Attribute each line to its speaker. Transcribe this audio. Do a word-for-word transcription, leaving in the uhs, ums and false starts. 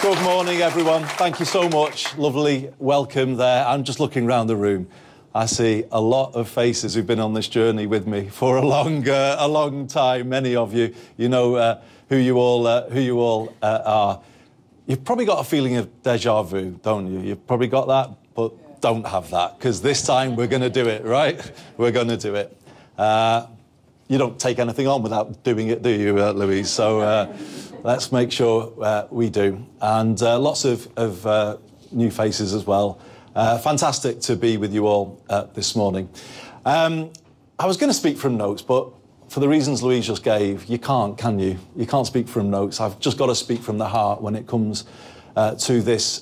Speaker 1: Good morning, everyone. Thank you so much. Lovely welcome there. I'm just looking around the room. I see a lot of faces who've been on this journey with me for a long, uh, a long time. Many of you, you know uh, who you all, uh, who you all uh, are. You've probably got a feeling of deja vu, don't you? You've probably got that, but yeah. Don't have that, because this time we're going to do it, right? We're going to do it. Uh, you don't take anything on without doing it, do you, uh, Louise? So uh, let's make sure uh, we do. And uh, lots of, of uh, new faces as well. Uh, fantastic to be with you all uh, this morning. Um, I was going to speak from notes, but for the reasons Louise just gave, you can't, can you? You can't speak from notes. I've just got to speak from the heart when it comes uh, to this